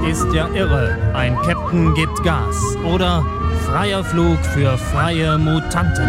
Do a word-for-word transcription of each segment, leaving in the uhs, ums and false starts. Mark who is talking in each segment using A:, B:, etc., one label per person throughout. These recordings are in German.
A: ist ja irre. Ein Captain gibt Gas. Oder freier Flug für freie Mutanten.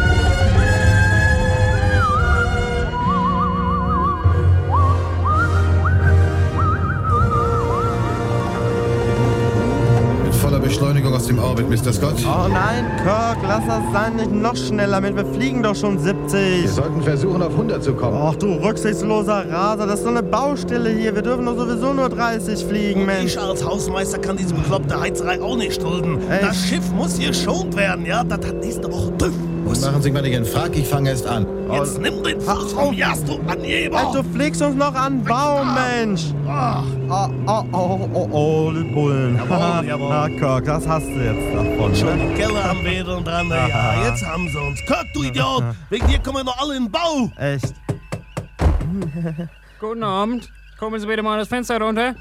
B: Beschleunigung aus dem Orbit, Mister Scott.
C: Oh nein, Kirk, lass das sein, nicht noch schneller mit. Wir fliegen doch schon siebzig.
B: Wir sollten versuchen, auf hundert zu kommen.
C: Ach du rücksichtsloser Raser, das ist doch eine Baustelle hier. Wir dürfen doch sowieso nur dreißig fliegen, Mensch.
D: Ich als Hausmeister kann diese bekloppte Heizerei auch nicht dulden.
C: Echt?
D: Das Schiff muss geschont werden, ja? Das hat nächste Woche TÜV.
B: Machen Sie mal nicht einen Frag, ich fange erst an.
D: Jetzt nimm den Fuß vom Jas, du Angeber.
C: Ey, du fliegst uns noch an den Baum, Mensch.
D: Ach,
C: Oh, oh, oh, oh, oh, die Bullen.
D: Jawohl, jawohl.
C: Ah, Kirk, das hast du jetzt davon.
D: schon
C: Ne?
D: die Keller am Wedeln dran, ja. Jetzt haben sie uns. Kirk, du Idiot. Wegen dir kommen wir noch alle in den Bau.
C: Echt.
A: Guten Abend. Kommen Sie bitte mal das Fenster runter.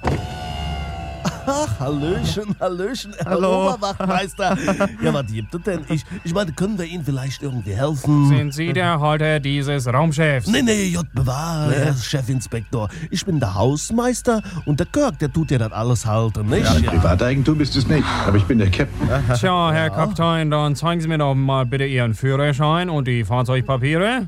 D: Ach, Hallöchen, Hallöchen, Herr
C: Hallo.
D: Oberwachtmeister. Ja, was gibt es denn? Ich, ich meine, können wir Ihnen vielleicht irgendwie helfen?
A: Sind Sie der Halter dieses Raumschiffs?
D: Nee, nee, J. Bewahre, Herr Chefinspektor. Ich bin der Hausmeister und der Kirk, der tut ja das alles halten, nicht?
B: Ja, Privateigentum bist du es nicht, aber ich bin der Captain.
A: Tja, Herr Kapitän, dann zeigen Sie mir doch mal bitte Ihren Führerschein und die Fahrzeugpapiere.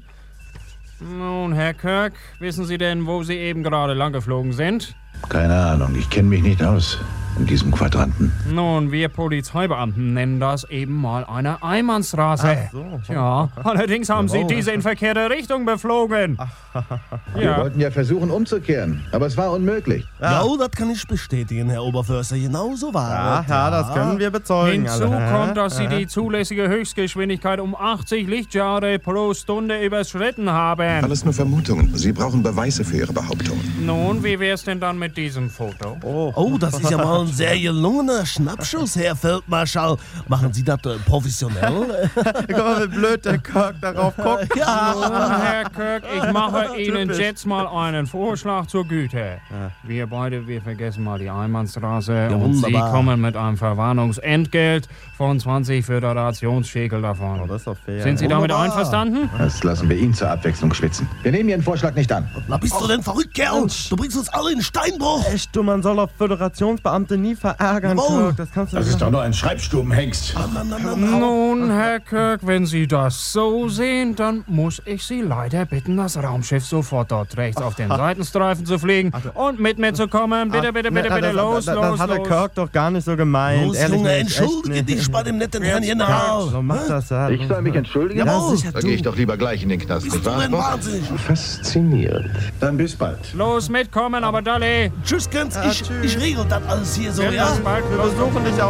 A: Nun, Herr Kirk, wissen Sie denn, wo Sie eben gerade lang geflogen sind?
B: Keine Ahnung, ich kenne mich nicht aus in diesem Quadranten.
A: Nun, wir Polizeibeamten nennen das eben mal eine Einbahnstraße.
C: Ach so.
A: Ja, allerdings haben Sie
C: Jawohl.
A: diese in verkehrte Richtung beflogen.
B: Wir
A: Ja.
B: wollten ja versuchen umzukehren, aber es war unmöglich.
D: Ja, das kann ich bestätigen, Herr Oberförster. Genau so war
C: Ja,
D: es.
C: ja, das können wir bezeugen.
A: Hinzu
C: alle.
A: kommt, dass Sie die zulässige Höchstgeschwindigkeit um achtzig Lichtjahre pro Stunde überschritten haben.
E: Alles nur Vermutungen. Sie brauchen Beweise für Ihre Behauptungen.
A: Nun, wie wär's denn dann mit diesem Foto?
C: Oh.
D: Oh, das ist ja mal ein sehr gelungener Schnappschuss, Herr Feldmarschall. Machen Sie das äh, professionell?
C: Guck mal, wie blöd der Kirk darauf guckt.
A: Nun, Herr Kirk, ich mache Ihnen
C: Typisch.
A: jetzt mal einen Vorschlag zur Güte. Wir beide, wir vergessen mal die Einbahnstraße
D: Ja,
A: und Sie
D: wunderbar.
A: kommen mit einem Verwarnungsentgelt von zwanzig Föderationsschekel davon.
C: Oh, das ist doch fair.
A: Sind Sie damit
D: Wunderbar.
A: einverstanden?
B: Das lassen wir ihn zur Abwechslung schwitzen. Wir nehmen Ihren Vorschlag nicht an.
D: Na, bist du denn verrückt, Kerl? Du bringst uns alle in Steinbruch.
C: Echt, du, man soll doch Föderationsbeamte nie verärgern,
D: Jawohl.
C: Kirk. Das kannst du
B: Das
C: nicht
B: ist doch nur ein Schreibstubenhengst.
D: Na, na, na, na.
A: Nun, Herr Kirk, wenn Sie das so sehen, dann muss ich Sie leider bitten, das Raumschiff sofort dort rechts auf den Seitenstreifen zu fliegen und mit mir zu kommen. Bitte, bitte, bitte,
C: Na,
A: bitte,
C: das,
A: los,
C: das,
A: los,
C: Das hatte
A: los.
C: Kirk doch gar nicht so gemeint.
D: Los,
C: Ehrlich
D: Junge,
C: nicht, echt
D: entschuldige
C: nicht.
D: dich bei dem netten Herrn
A: Jetzt,
D: General.
C: So macht das ja.
B: Ich soll mich entschuldigen?
D: Jawohl.
C: sicher,
B: Da gehe ich doch lieber gleich in den Knast,
D: Bist
B: nicht
D: du
B: wahr?
D: denn wahnsinnig?
E: Faszinierend.
B: Dann bis bald.
A: Los, mitkommen, aber Dalle.
D: Tschüss, Gönz,
C: Ja,
D: ich,
C: tschüss.
D: ich regel das alles hier so, ja?
A: Bis bald.
C: Wir besuchen dich auch.